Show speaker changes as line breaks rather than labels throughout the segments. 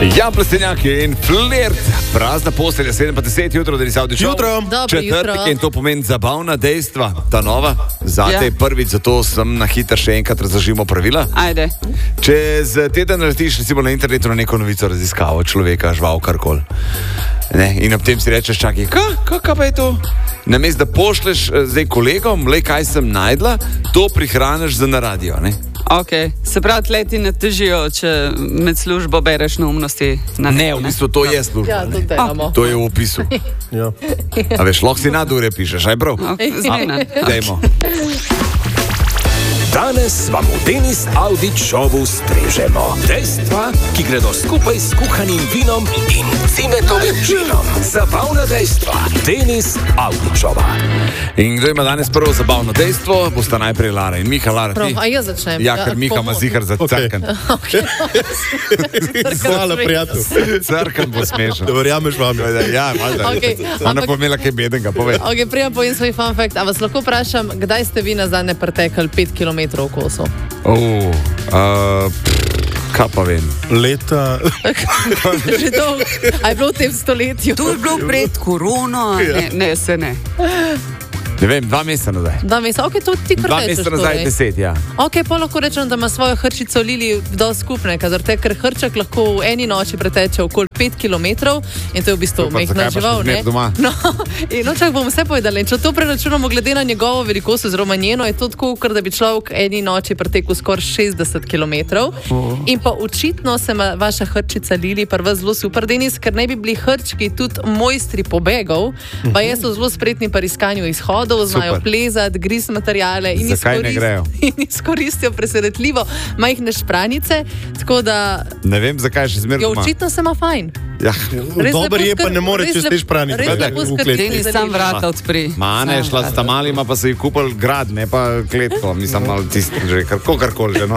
Ja, plestenjaki in flirt, prazna postelja, 7:10 jutro, da nisi avdičal.
Jutro.
Četrtek in to pomeni zabavna dejstva, ta nova. Zate je prvič, zato sem na hitro še enkrat razložimo pravila.
Ajde.
Čez teden naletiš recimo na internetu na neko novico, raziskavo človeka, žival, karkoli. In ob tem si rečeš, čakaj, kaj pa je to? Namesto da pošleš zdaj kolegom, le kaj sem najdla, to prihraniš za na radio, ne?
Ok, se pravi, tleti ne težijo, če med službo bereš neumnosti na netu.
Ne, v bistvu to je služba.
Ja, to delamo.
To je v opisu.
Ja.
A veš, lahko si nadure pišeš, aj prav? Dajmo.
Danes vam v Denis Audić šovu strežemo dejstva, ki gredo skupaj s kuhanim vinom in cimetovim džinom. Zabavna dejstva. Denis Audićova.
In kdo ima danes prvo zabavno dejstvo? Bosta najprej Lara in Miha. Lara, ti?
A jaz začnem.
Ja, ker Miha ima zihar za crkan.
Hvala, prijatelj.
Crkan bo smešen.
Da verjameš vam.
Ja, valjda. Ona pa imela kaj bedenga, povej.
Ok, prijem povem svoj fun fact. A vas lahko vprašam, kdaj ste vi nazadnje pretekali 5 km v kosu?
Kaj pa vem?
Leta. Že dolgo. A je bilo v tem stoletju?
To je bilo pred korono, ne, se ne.
Ne vem, 2 meseca nazaj.
2 meseca, ok, to ti kar
2 meseca nazaj, 10, ja.
Ok, pa lahko rečem, da ima svojo hrčico Lili dosti skupne, ker hrček lahko v eni noči preteče okoli 5 km in to je v bistvu mehna žival, ne? No, in čak bom vse povedala. In če to preračunamo glede na njegovo velikost oziroma njeno, je to tako, ker da bi človek eni noči pretekel skoraj 60 km. In pa očitno se ima vaša hrčica Lili prva zelo super, Denis, ker naj bi bili hrčki tudi mojstri pobegov, pa je so zelo spretni pri iskanju izhodov, znajo plezati, griz materijale in izkoristijo presenetljivo majhne špranice, tako da...
Ne vem, zakaj še zmerno ima.
Očitno se ima fajn.
Ja.
Dober je, pa ne more čez te špranice.
Denis sam vrata odpri.
Mana je šla s tamalima, pa so ji kupili grad, ne pa kletko. Mislim, malo tisti, že karkoli že, no.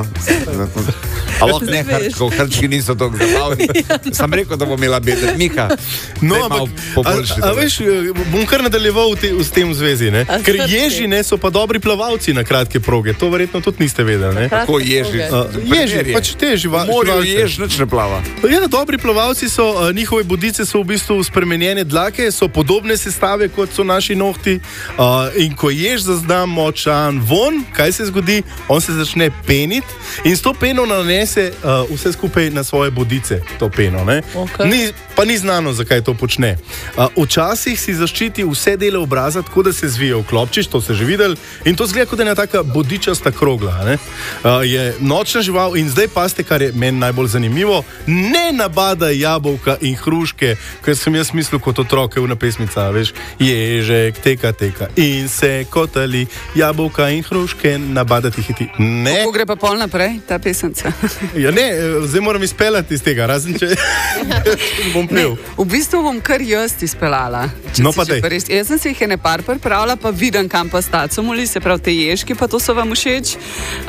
Ampak ne hrčkov, hrčki niso tako zabavni. Sam rekel, da bom imela beden. Miha,
no, ampak, a veš, bom kar nadaljeval s tem v zvezi, ne? Ker ježi, ne, so pa dobri plavalci na kratke proge. To verjetno tudi niste vedeli, ne?
Kako ježi?
Ježi, pač te živalce.
Morjo jež, nič ne plava.
Ja, dobri plavalci so, njihove bodice so v bistvu spremenjene dlake, so podobne sestave, kot so naši nohti. In ko jež zazna močan von, kaj se zgodi? On se začne peniti in s to peno nanese vse skupaj na svoje bodice, to peno, ne? Okay. Pa ni znano, zakaj to počne. Včasih si zaščiti vse dele obraza, tako da se zvije v klopčič, to ste že videli, in to zgleda, kot da je ena taka bodičasta krogla, ne? Je nočna žival in zdaj paste, kar je meni najbolj zanimivo, ne nabada jabolka in hruške, ker sem jaz mislil kot otroke v pesmica, veš, ježek teka in se kotali, jabolka in hruške nabadati hiti. Ne.
Kako gre pa pol naprej, ta pesemca?
Ja ne, zdaj moram izpeljati iz tega, razen če bom pel.
V bistvu bom kar jaz izpeljala.
No pa dej.
Jaz sem si jih ene par pripravila, pa vidim, kam pa stacomuli, se pravi te ježki, pa to so vam všeč.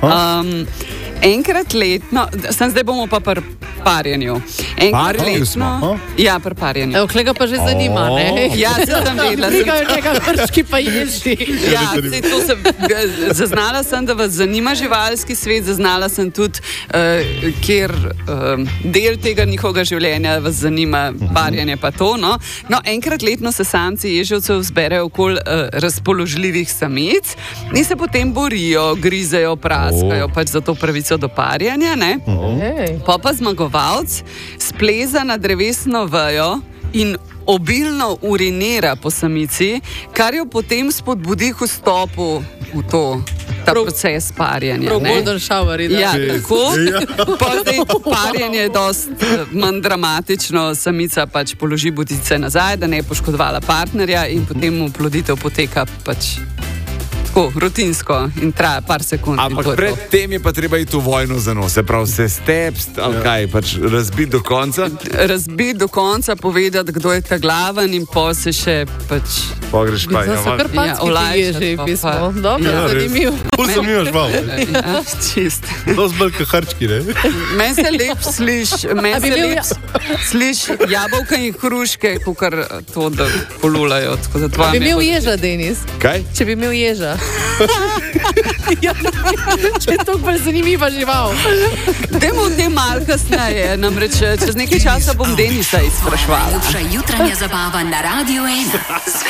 Enkrat letno, zdaj bomo pa pri parjenju. Enkrat letno. Ja, pri parjenju.
Evo, klega pa že zanima, ne?
Ja, se sem vedela.
Nekaj vrški pa ježi.
Ja, to sem, zaznala sem, da vas zanima živalski svet, zaznala sem tudi, kjer del tega njihovega življenja vas zanima, parjenje pa to, no. No, enkrat letno se samci ježevcev zberejo okoli razpoložljivih samic in se potem borijo, grizejo, praskajo, pač za to pravico do parjanja, ne? Pa zmagovalc spleza na drevesno vejo in obilno urinira po samici, kar jo potem spodbudi k vstopu v ta proces parjanja.
Golden shower, da?
Ja, tako. Pa zdaj parjanje je dosti manj dramatično, samica pač položi bodice nazaj, da ne je poškodovala partnerja in potem oploditev poteka pač rutinsko in traja par sekund.
Ampak pred tem je pa treba iti v vojno za nos, se pravi se stepst, ali kaj, pač razbiti do konca?
Razbiti do konca, povedati, kdo je ta glaven in pa se še pač
Pogreš pa,
To so kar panski ježi, pismo. Dobro, zanimivo.
Pul sem imel žval.
Čist.
To zbolj hrčki, ne?
Meni se lep sliši jabolka in hruške, kukar to, da polulajo.
Bi imel ježa, Denis?
Kaj?
Če bi imel ježa. Če je to bolj zanimiva žival.
Dajmo v tem malo kasneje, namreč čez nekaj časa bom Denisa izprašvala.
Najljubša jutranja zabava na Radio 1.